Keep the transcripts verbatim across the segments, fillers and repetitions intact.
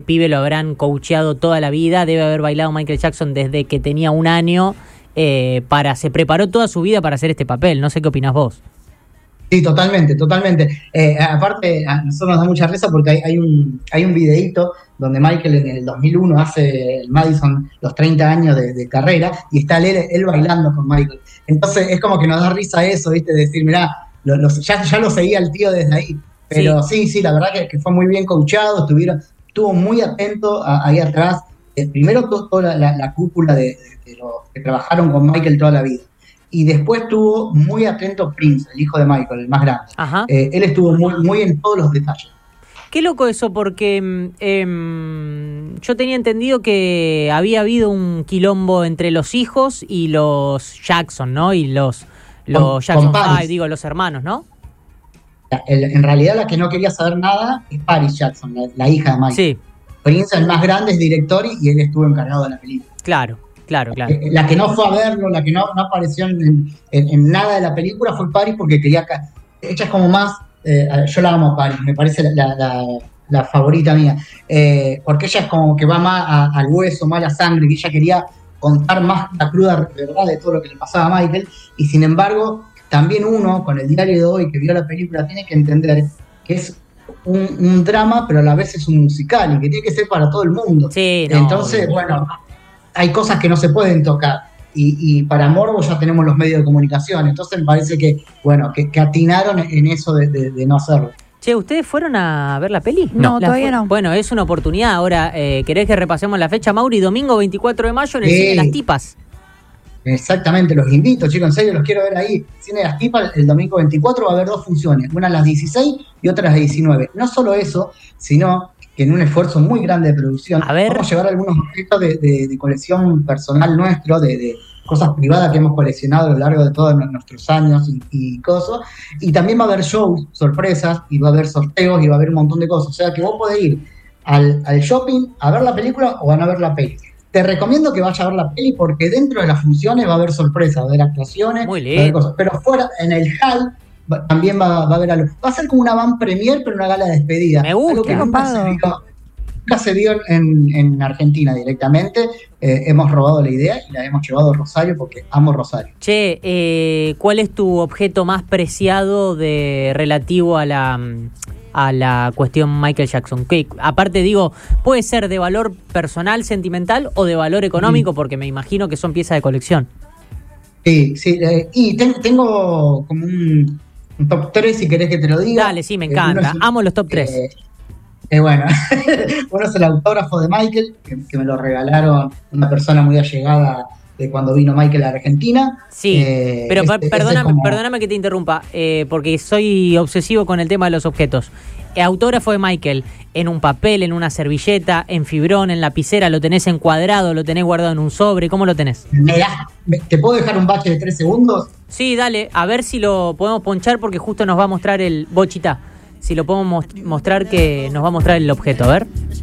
pibe lo habrán coacheado toda la vida, debe haber bailado Michael Jackson desde que tenía un año, eh, para se preparó toda su vida para hacer este papel. No sé qué opinás vos. Sí, totalmente, totalmente. Eh, aparte, a nosotros nos da mucha risa porque hay, hay un hay un videíto donde Michael en el dos mil uno hace el Madison los treinta años de, de carrera y está él, él bailando con Michael. Entonces es como que nos da risa eso, ¿viste? De decir, mirá, lo, lo, ya, ya lo seguía el tío desde ahí. Pero sí, sí, sí la verdad que, que fue muy bien coachado, estuvieron, estuvo muy atento a, ahí atrás. Eh, primero toda la, la, la cúpula de, de, de los que trabajaron con Michael toda la vida. Y después estuvo muy atento Prince, el hijo de Michael, el más grande. Ajá. Eh, él estuvo muy, muy en todos los detalles. Qué loco eso, porque eh, yo tenía entendido que había habido un quilombo entre los hijos y los Jackson, ¿no? Y los, los con, Jackson con Five, digo, los hermanos, ¿no? El, en realidad la que no quería saber nada es Paris Jackson, la, la hija de Michael. Sí. Prince, el más grande, es director y, y él estuvo encargado de la película. Claro. Claro, claro. La que no fue a verlo, la que no, no apareció en, en, en nada de la película fue Paris porque quería... Ella es como más... Eh, yo la amo a Paris, me parece la, la, la, la favorita mía. Eh, porque ella es como que va más a, al hueso, más a la sangre, que ella quería contar más la cruda verdad de todo lo que le pasaba a Michael. Y sin embargo, también uno, con el diario de hoy que vio la película, tiene que entender que es un, un drama, pero a la vez es un musical y que tiene que ser para todo el mundo. Sí, no, Entonces, no. bueno... hay cosas que no se pueden tocar y, y para morbo ya tenemos los medios de comunicación, entonces me parece que bueno que, que atinaron en eso de, de, de no hacerlo. Che, ¿ustedes fueron a ver la peli? No, ¿La todavía fu- no. Bueno, es una oportunidad. Ahora, eh, ¿querés que repasemos la fecha, Mauri? Domingo veinticuatro de mayo en el Sí. Cine Las Tipas. Exactamente, los invito, chicos, en serio, los quiero ver ahí. Cine de las Tipas, el domingo veinticuatro va a haber dos funciones, una a las dieciséis y otra a las diecinueve. No solo eso, sino que en un esfuerzo muy grande de producción, A ver. vamos a llevar algunos objetos de, de, de colección personal nuestro, de, de cosas privadas que hemos coleccionado a lo largo de todos nuestros años y, y cosas. Y también va a haber shows, sorpresas, y va a haber sorteos, y va a haber un montón de cosas. O sea que vos podés ir al, al shopping a ver la película o van a ver la peli. Te recomiendo que vayas a ver la peli porque dentro de las funciones va a haber sorpresas, va a haber actuaciones, Muy va a haber lindo. cosas. Pero fuera, en el hall, va, también va, va a haber algo. Va a ser como una van premier, pero una gala de despedida. Me gusta. Algo que Qué nunca copado. se vio, nunca se vio en, en Argentina directamente. Eh, hemos robado la idea y la hemos llevado a Rosario porque amo Rosario. Che, eh, ¿cuál es tu objeto más preciado de relativo a la a la cuestión Michael Jackson? Que aparte digo, puede ser de valor personal, sentimental o de valor económico, porque me imagino que son piezas de colección. Sí, sí. Eh, y ten, tengo como un, un top tres, si querés que te lo diga. Dale, sí, me Eh, encanta. uno es- Amo los top tres. Eh, eh, bueno, uno es el autógrafo de Michael, que, que me lo regalaron una persona muy allegada de cuando vino Michael a Argentina. Sí, Eh, pero ese- per- ese perdóname, es como- perdóname que te interrumpa, eh, porque soy obsesivo con el tema de los objetos. Eh, autógrafo de Michael, en un papel, en una servilleta, en fibrón, en lapicera, ¿lo tenés encuadrado, lo tenés guardado en un sobre? ¿Cómo lo tenés? Me da- me- ¿Te puedo dejar un bache de tres segundos? Sí, dale, a ver si lo podemos ponchar porque justo nos va a mostrar el bochita. Si lo podemos mos- mostrar, que nos va a mostrar el objeto, a ver.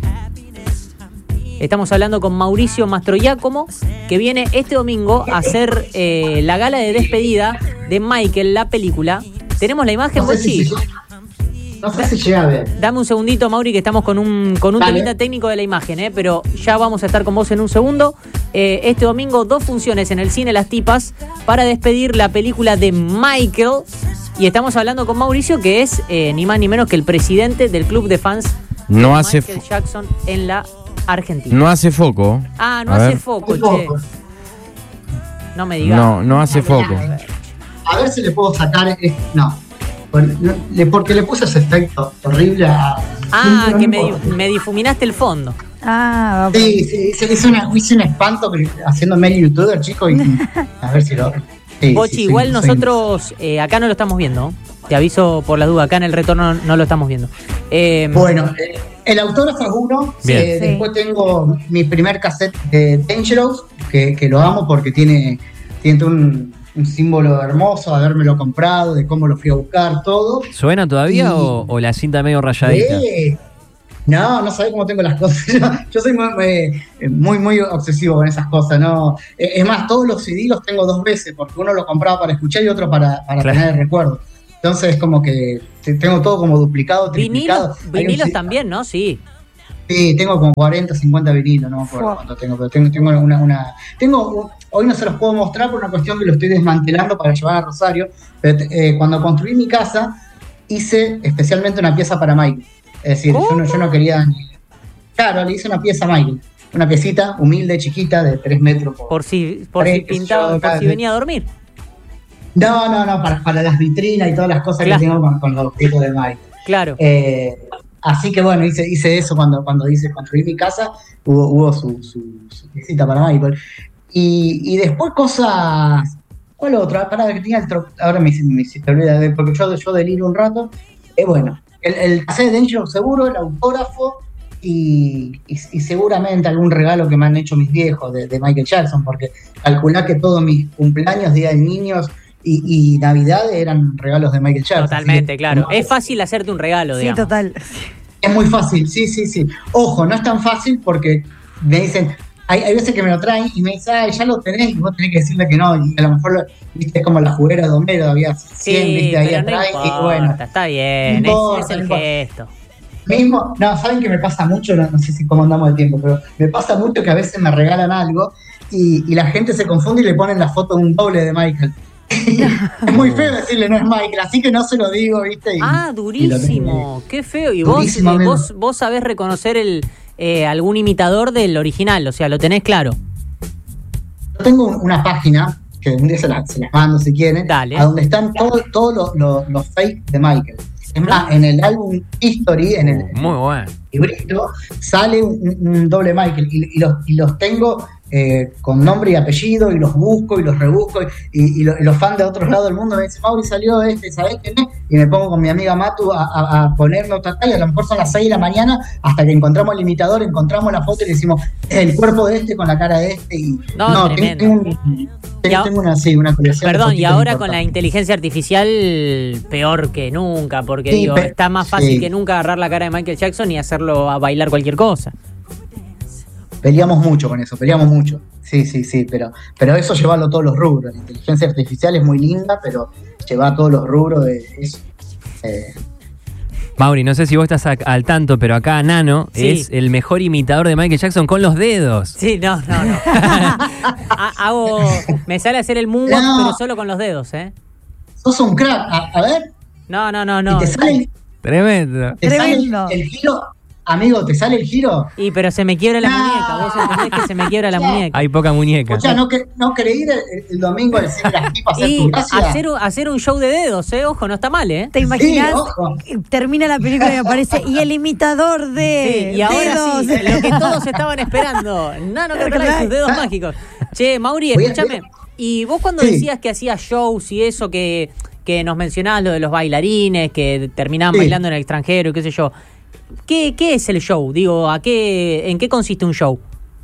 Estamos hablando con Mauricio Mastroiacomo, que viene este domingo a hacer eh, la gala de despedida de Michael, la película. ¿Tenemos la imagen, No sé si, Bochi? se- no sé si llega a ver. Dame un segundito, Mauri, que estamos con un, con un Dale. temita técnico de la imagen, ¿eh? Pero ya vamos a estar con vos en un segundo. Eh, este domingo, dos funciones en el Cine Las Tipas para despedir la película de Michael. Y estamos hablando con Mauricio, que es eh, ni más ni menos que el presidente del club de fans No de hace Michael fo- Jackson en la Argentina. No hace foco. Ah, no A hace ver. foco, Un che. poco. No me digas. No, no hace foco. A ver si le puedo sacar. eh, no. Por- no, le- Porque le puse ese efecto horrible a. Ah, Pero que no me, importa. me difuminaste el fondo. Ah, Sí, sí, hice, hice una, hice un espanto que- haciéndome el youtuber, chico, y a ver si lo. Sí, Bochi, sí, igual soy- nosotros eh, acá no lo estamos viendo. Te aviso por la duda, acá en el retorno no lo estamos viendo. Eh, Bueno, eh, el autógrafo es uno. Bien. eh, Sí. Después tengo mi primer cassette de Dangerous, que, que lo amo porque tiene, tiene un, un símbolo hermoso, de habérmelo comprado, de cómo lo fui a buscar, todo. ¿Suena todavía Y- o, o la cinta medio rayadita? Eh, No, no sabés cómo tengo las cosas. Yo, yo soy muy, eh, muy, muy obsesivo con esas cosas, ¿no? Eh, Es más, todos los C D los tengo dos veces, porque uno lo compraba para escuchar y otro para, para Claro. tener el recuerdo. Entonces es como que te- tengo todo como duplicado, triplicado. vinilos Hay un vinilos C D también, ¿no? Sí. Sí, tengo como cuarenta, cincuenta vinilos, no me acuerdo cuánto tengo, pero tengo, tengo una, una... Tengo, hoy no se los puedo mostrar por una cuestión que lo estoy desmantelando para llevar a Rosario, pero eh, cuando construí mi casa, hice especialmente una pieza para Michael. Es decir, yo no, yo no quería... Claro, le hice una pieza a Michael. Una piecita humilde, chiquita, de tres metros. Por, por si, por si tres, pintaba, yo, por cada- si venía a dormir. No, no, no, para, para las vitrinas y todas las cosas Claro. que tengo con, con los objetos de Michael. Claro. Eh, así que bueno, hice, hice eso cuando, cuando hice construir mi casa, hubo, hubo su, su, su visita para Michael. Y, y después cosas, ¿cuál otra? Para que tenía el tro- ahora me, me hiciste olvidar, de- porque yo, yo deliro un rato. Eh, bueno, el, el cassette de Dangerous seguro, el autógrafo y, y, y seguramente algún regalo que me han hecho mis viejos de, de Michael Jackson, porque calculá que todos mis cumpleaños, Día de Niños y, y Navidad eran regalos de Michael Jackson. Totalmente, Así que, claro. no, Es fácil hacerte un regalo, Sí, digamos. total. es muy fácil, sí, sí, sí. Ojo, no es tan fácil porque me dicen, hay, hay veces que me lo traen y me dicen, ay, ya lo tenés, y vos tenés que decirle que no, y a lo mejor, lo, viste, es como la juguera de Homero, había cien, Sí, viste, ahí pero no atrás, importa, y bueno. está bien, No importa, es, es el no importa. gesto. Mismo, no, saben que me pasa mucho, no, no sé si cómo andamos de tiempo, pero me pasa mucho que a veces me regalan algo y, y la gente se confunde y le ponen la foto de un doble de Michael. Es muy feo decirle no es Michael, así que no se lo digo, ¿viste? Y- Ah, y lo tengo durísimo, qué feo. Y vos, Durísimo, eh, amigo. vos, vos sabés reconocer el eh, algún imitador del original, o sea, lo tenés claro. Yo tengo un- una página, que un día se las, se las mando si quieren, Dale. a donde están todos todos los, los, los fake de Michael. Es más, en el álbum History, en el Muy bueno. librito, sale un, un doble Michael y, y los, y los tengo eh, con nombre y apellido y los busco y los rebusco y, y, y lo- y los fans de otros lados del mundo me dicen, Mauri, salió este, ¿sabés quién es? Y me pongo con mi amiga Matu a, a, a ponerme otra talla, a lo mejor son las seis de la mañana hasta que encontramos el imitador, encontramos la foto y le decimos, es el cuerpo de este con la cara de este y No, tengo, tremendo. tengo, un- Y a- tengo una, sí, una colección de Perdón, y fotitos ahora con importantes. la inteligencia artificial peor que nunca, porque Sí, digo, pe- está más fácil sí. que nunca agarrar la cara de Michael Jackson y hacerlo a bailar cualquier cosa. Peleamos mucho con eso, peleamos mucho. Sí, sí, sí, pero, pero eso llevarlo a todos los rubros. La inteligencia artificial es muy linda, pero lleva a todos los rubros de eso. Eh, Mauri, no sé si vos estás a- al tanto, pero acá Nano Sí. es el mejor imitador de Michael Jackson con los dedos. Sí, no, no, no. Ha- Hago, me sale a hacer el moonwalk, No. pero solo con los dedos, ¿eh? sos un crack. A, a ver, No, no, no, y no. te sale, Tremendo. te sale el, Tremendo. el giro. Amigo, ¿te sale el giro? Y pero se me quiebra la No. muñeca, vos entendés que se me quiebra la No. muñeca. Hay poca muñeca. O sea, ¿no, que, no querés ir el, el domingo al decirle a tipo a hacer Y tu gracia? hacer, un- hacer un show de dedos, ¿eh? Ojo, no está mal, ¿eh? ¿Te imaginas? ojo. Termina la película y me aparece y el imitador de Sí, y ahora dedos. sí, lo que todos estaban esperando. Nano Carcalay, sus dedos mágicos. Che, Mauri, Voy a- escúchame. voy Y vos cuando Sí. decías que hacías shows y eso, que, que nos mencionabas lo de los bailarines, que terminaban Sí. bailando en el extranjero y qué sé yo. ¿Qué, qué es el show? Digo, ¿a qué, ¿en qué consiste un show?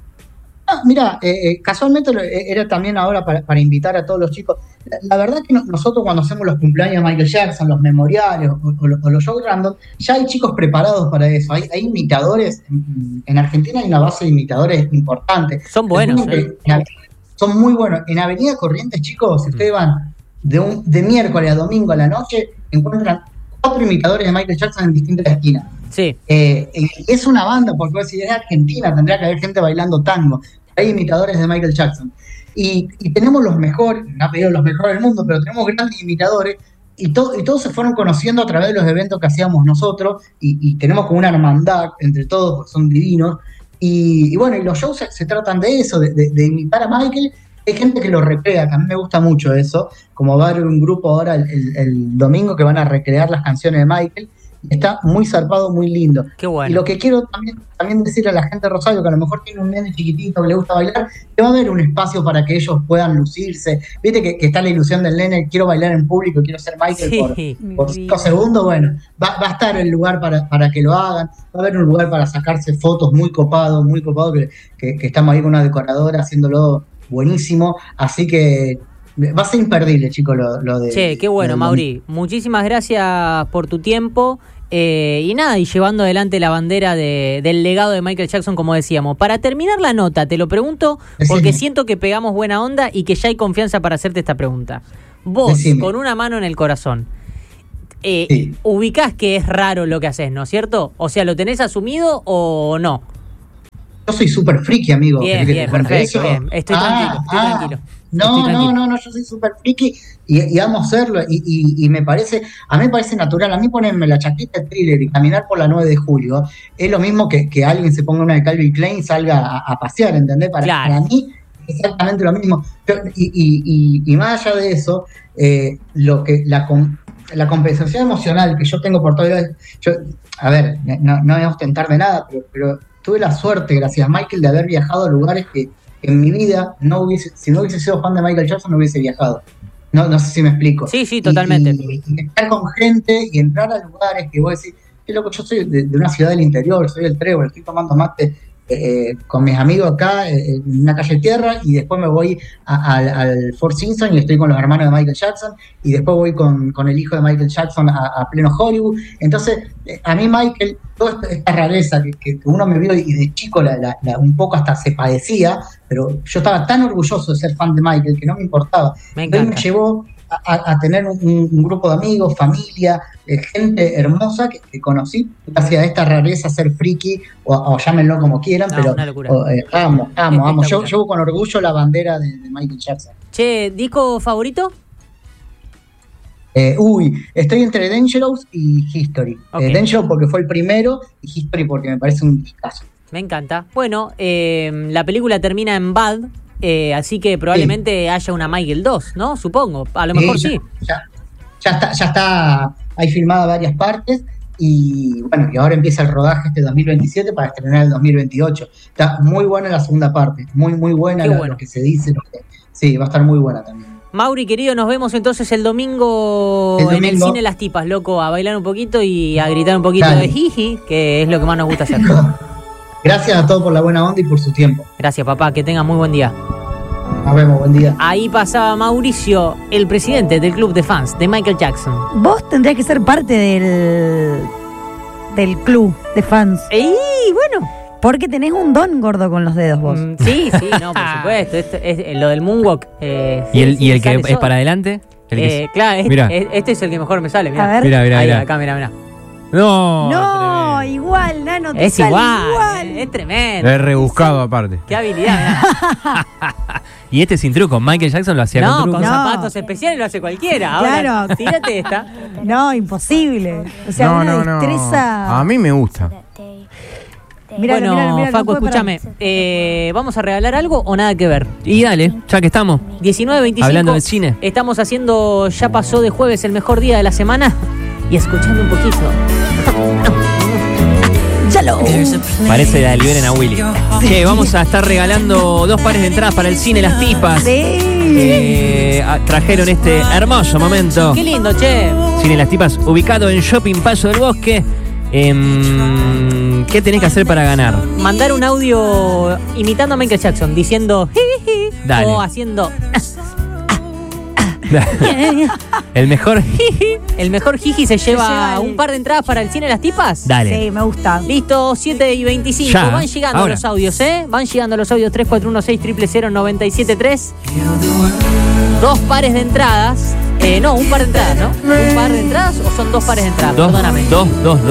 Ah, mira, eh, eh, casualmente lo- eh, era también ahora para, para invitar a todos los chicos. La, la verdad que no- nosotros cuando hacemos los cumpleaños de Michael Jackson, los memoriales o, o- o los shows random, ya hay chicos preparados para eso. Hay, hay imitadores, en, en Argentina hay una base de imitadores importante. Son buenos, Algunos ¿eh? que- en- son muy buenos. En Avenida Corrientes, chicos, si ustedes van de, un, de miércoles a domingo a la noche, encuentran cuatro imitadores de Michael Jackson en distintas esquinas. Sí. Eh, eh, es una banda, porque vos decís, es Argentina, tendría que haber gente bailando tango. Hay imitadores de Michael Jackson. Y, y tenemos los mejores, no ha pedido los mejores del mundo, pero tenemos grandes imitadores y, to- y todos se fueron conociendo a través de los eventos que hacíamos nosotros y, y tenemos como una hermandad entre todos, porque son divinos. Y, y bueno, y los shows se, se tratan de eso, de, de- de imitar a Michael. Hay gente que lo recrea, que a mí me gusta mucho eso, como va a haber un grupo ahora el, el- el domingo que van a recrear las canciones de Michael. Está muy zarpado, muy lindo. Qué bueno. Y lo que quiero también, también decirle a la gente de Rosario, que a lo mejor tiene un nene chiquitito que le gusta bailar, que va a haber un espacio para que ellos puedan lucirse. Viste que, que está la ilusión del nene, quiero bailar en público, quiero ser Michael Sí. por, por cinco segundos. Bueno, va, va a estar el lugar para, para que lo hagan, va a haber un lugar para sacarse fotos muy copado, muy copado, que, que, que estamos ahí con una decoradora haciéndolo buenísimo. Así que va a ser imperdible, chicos, lo, lo de... Che, qué bueno, lo del Mauri. Muchísimas gracias por tu tiempo. Eh, y nada, y llevando adelante la bandera de, del legado de Michael Jackson, como decíamos. Para terminar la nota, te lo pregunto porque Decime. siento que pegamos buena onda y que ya hay confianza para hacerte esta pregunta. Vos, Decime. con una mano en el corazón, eh, Sí. ubicás que es raro lo que haces, ¿no es cierto? O sea, ¿lo tenés asumido o no? Yo soy súper friki, amigo. Bien, ¿Querés que bien, te cuente perfecto, eso? bien. Estoy Ah, tranquilo, estoy ah. tranquilo. No, Estoy no, tranquilo. no, no, yo soy súper friki y, y amo serlo. Y, y, y me parece, a mí me parece natural. A mí ponerme la chaqueta de Thriller y caminar por la nueve de julio es lo mismo que, que alguien se ponga una de Calvin Klein y salga a, a pasear, ¿entendés? Para, Claro. para mí es exactamente lo mismo. Yo- y, y, y, y más allá de eso, eh, lo que la, com- la compensación emocional que yo tengo por todo el... Yo, a ver, no, no voy a ostentar de nada, pero, pero tuve la suerte, gracias a Michael, de haber viajado a lugares que en mi vida no hubiese, si no hubiese sido fan de Michael Jackson, no hubiese viajado. No, no sé si me explico. Sí, sí, totalmente. Y, y- y estar con gente y entrar a lugares que vos decís, qué loco, yo soy de, de una ciudad del interior, soy del Trébol, estoy tomando mate eh, con mis amigos acá eh, en una calle tierra y después me voy a- al, al Four Seasons y estoy con los hermanos de Michael Jackson y después voy con, con el hijo de Michael Jackson a, a pleno Hollywood. Entonces, eh, a mí Michael, toda esta, esta rareza que, que uno me vio y de chico la, la- la- un poco hasta se padecía, pero yo estaba tan orgulloso de ser fan de Michael que no me importaba. Me Entonces encanta. me llevó a, a- a tener un, un grupo de amigos, familia, eh, gente hermosa que, que conocí gracias a esta rareza, ser friki, o, o llámenlo como quieran, No, pero una locura. o, eh, amo, amo, amo. Yo Espectacular. llevo con orgullo la bandera de, de Michael Jackson. Che, ¿disco favorito? Eh, uy, estoy entre Dangerous y History. Ok. Eh, Dangerous porque fue el primero y History porque me parece un discazo. Me encanta. Bueno, eh, la película termina en Bad, eh, así que probablemente haya una Michael dos, ¿no? Supongo. A lo mejor Sí, sí. Ya, ya está, ya está, hay filmada varias partes y bueno, y ahora empieza el rodaje este dos mil veintisiete para estrenar el dos mil veintiocho. Está muy buena la segunda parte, muy muy buena Qué lo, bueno. lo que se dice. Lo que, sí, va a estar muy buena también. Mauri, querido, nos vemos entonces el domingo, El en el domingo. cine Las Tipas, loco, a bailar un poquito y a gritar un poquito Dale. de jiji, que es lo que más nos gusta hacer. Gracias a todos por la buena onda y por su tiempo. Gracias, papá, que tengas muy buen día. Nos vemos, buen día. Ahí pasaba Mauricio, el presidente del club de fans de Michael Jackson. Vos tendrías que ser parte del, del club de fans. ¡Ey, bueno! Porque tenés un don gordo con los dedos vos. Mm, sí, sí, no, por supuesto. Esto es, eh, lo del moonwalk. eh, ¿Y el, sí, y el que sale es solo. para adelante? El que Eh, claro, este, Mirá. eh, este es el que mejor me sale. A Mirá. ver. Mira, mira, Ahí, mira. acá, mira, mira. No. No, tremendo. igual, Nano, te Es sale igual, igual. eh, es tremendo. Es rebuscado aparte. Qué habilidad, mirá. Y este sin truco. Michael Jackson lo hacía No, con truco. con No. zapatos especiales lo hace cualquiera. Ahora, Claro. tírate esta. No, imposible. O sea, no, una no, no. destreza. A mí me gusta. Miralo, bueno, miralo, miralo, Facu, no puede parar. escúchame. Eh, ¿Vamos a regalar algo o nada que ver? Y dale, ya que estamos. diecinueve veinticinco. Hablando del cine. Estamos haciendo Ya pasó de jueves el mejor día de la semana. Y escuchando un poquito. Ya lo. Parece la liberen a Willy. Che, vamos a estar regalando dos pares de entradas para el cine Las Tipas. Sí. Eh, a- trajeron este hermoso momento. Qué lindo, che. Cine Las Tipas, ubicado en Shopping Paso del Bosque. Em, ¿Qué tenés que hacer para ganar? Mandar un audio imitando a Michael Jackson, diciendo jiji, Dale. o haciendo El mejor. jiji. El mejor jiji se lleva, lleva el- un par de entradas para el cine Las Tipas. Dale. Sí, me gusta. Listo, siete y veinticinco. Ya, Van llegando ahora. los audios, ¿eh? Van llegando los audios tres cuatro uno seis cero cero cero nueve siete tres. Dos pares de entradas. Eh, no, un par de entradas, ¿no? ¿Un par de entradas o son dos pares de entradas? Dos, Perdóname. dos, dos, dos.